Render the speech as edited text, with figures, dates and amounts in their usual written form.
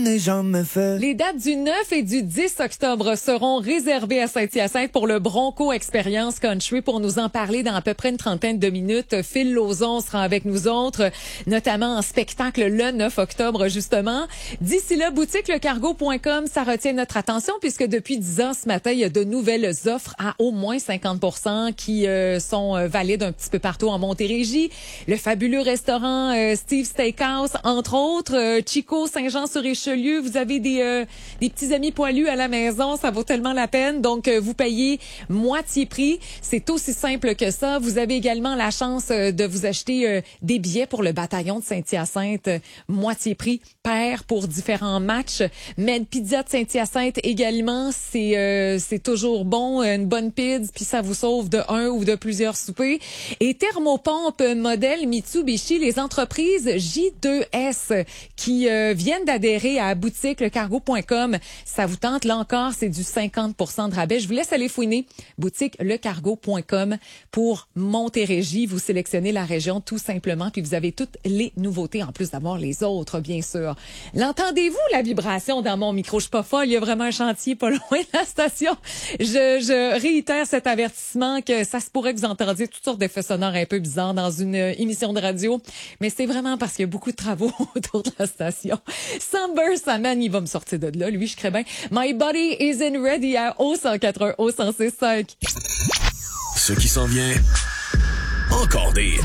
Les dates du 9 et du 10 octobre seront réservées à Saint-Hyacinthe pour le Bronco Experience Country. Pour nous en parler dans à peu près une trentaine de minutes, Phil Lauzon sera avec nous autres, notamment en spectacle le 9 octobre, justement. D'ici là, boutiquelecargo.com, ça retient notre attention puisque depuis 10 ans ce matin, il y a de nouvelles offres à au moins 50% qui sont valides un petit peu partout en Montérégie. Le fabuleux restaurant Steve Steakhouse, entre autres, Chico Saint-Jean-sur-Richelieu. Vous avez des petits amis poilus à la maison, ça vaut tellement la peine. Donc, vous payez moitié prix. C'est aussi simple que ça. Vous avez également la chance de vous acheter des billets pour le bataillon de Saint-Hyacinthe, moitié prix, pair pour différents matchs. Med Pizza de Saint-Hyacinthe également, c'est toujours bon, une bonne pizza, puis ça vous sauve de un ou de plusieurs soupers. Et Thermopompe modèle Mitsubishi, les entreprises J2S qui viennent d'adhérer à boutiquelecargo.com. Ça vous tente, là encore, c'est du 50% de rabais. Je vous laisse aller fouiner boutiquelecargo.com pour Montérégie. Vous sélectionnez la région tout simplement, puis vous avez toutes les nouveautés en plus d'avoir les autres, bien sûr. L'entendez-vous, la vibration dans mon micro? Je suis pas folle, il y a vraiment un chantier pas loin de la station. Je réitère cet avertissement que ça se pourrait que vous entendiez toutes sortes d'effets sonores un peu bizarres dans une émission de radio, mais c'est vraiment parce qu'il y a beaucoup de travaux autour de la station. Saman, il va me sortir de là. Lui, je crée bien. My Body Isn't Ready à O104, O106.5. Ce qui s'en vient, encore des